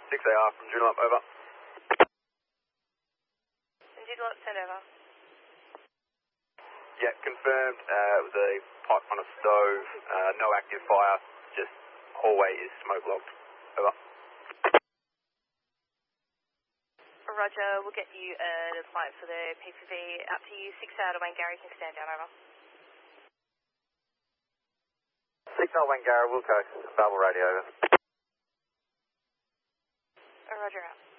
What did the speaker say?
6AR from Joondalup, over. Joondalup, send over. Yeah, confirmed. It was a pipe on a stove, no active fire, just hallway is smoke locked. Over. Roger, we'll get you a flight for the PPV out to you. 6AR to Wangara, you can stand down, over. 6AR Wangara, Wilco, Babel radio, over. Roger out.